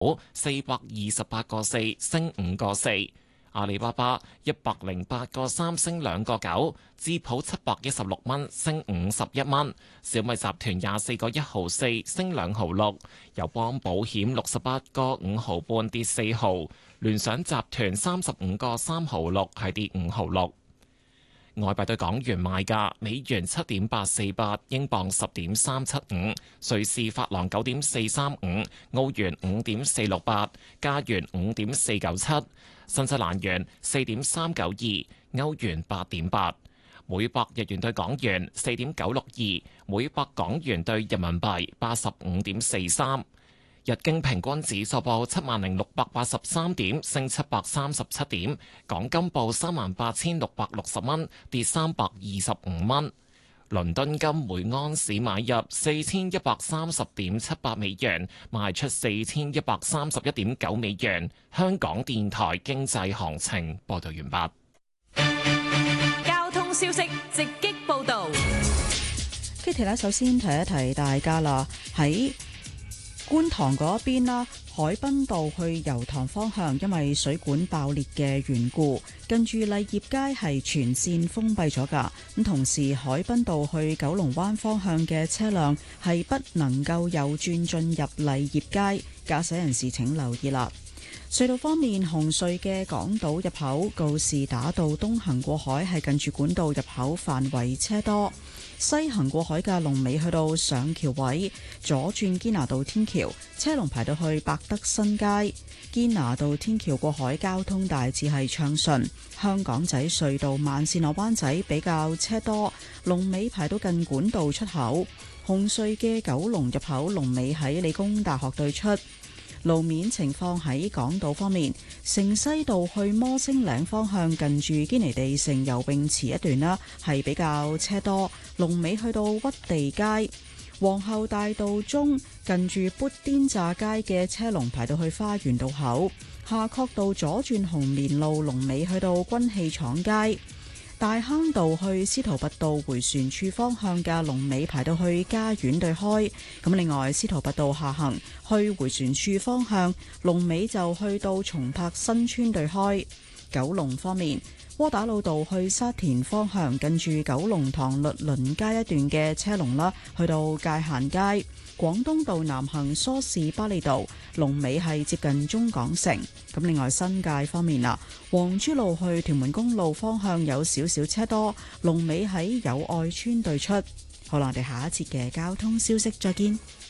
428個4，升5個4。阿里巴巴108個3，升2個9。智普716蚊，升51蚊。小米集團24個1毫4，升2毫6。友邦保險68個5毫半，跌4毫。聯想集團35個3毫6，係跌5毫6。外幣對港元賣價：美元7.848，英鎊10.375，瑞士法郎9.435，澳元5.468，加元5.497，新西蘭元4.392，歐元8.8，每百日元對港元4.962，每百港元對人民幣85.43。日經平均指數報70,683點，升737點。港金報38,660蚊，跌325蚊。倫敦金每安士買入4130.78美元，賣出4131.9美元。香港電台經濟行情報道完畢。交通消息直擊報道。 Kitty 咧，首先提一提大家啦，喺觀塘嗰邊啦，海濱道去油塘方向，因為水管爆裂嘅緣故，近住勵業街係全線封閉咗㗎。咁同時，海濱道去九龍灣方向嘅車輛係不能夠右轉進入勵業街，駕駛人士請留意啦。隧道方面，紅隧嘅港島入口告士打道東行過海係近住管道入口範圍車多。西行過海嘅龍尾去到上橋位，左轉堅拿道天橋，車龍排到去百德新街。堅拿道天橋過海交通大致係暢順。香港仔隧道慢線落灣仔比較車多，龍尾排到近管道出口。紅隧嘅九龍入口龍尾喺理工大學對出。路面情況喺港島方面，城西道去摩星嶺方向近住堅尼地城游泳池一段啦，係比較車多，龍尾去到屈地街。皇后大道中近住砵甸乍街嘅車龍排到去花園道口。夏慤道左轉紅棉路龍尾去到軍器廠街。大坑道去司徒拔道回旋處方向嘅龍尾排到去嘉苑對開。咁另外，司徒拔道下行去回旋處方向龍尾就去到松柏新村對開。九龍方面，窩打老道去沙田方向近住九龍塘律倫街一段嘅車龍啦，去到界限街。廣東道南行梳士巴利道龍尾係接近中港城。咁另外新界方面啦，黃珠路去屯門公路方向有少少車多，龍尾喺友愛村對出。好啦，我哋下一節嘅交通消息再見。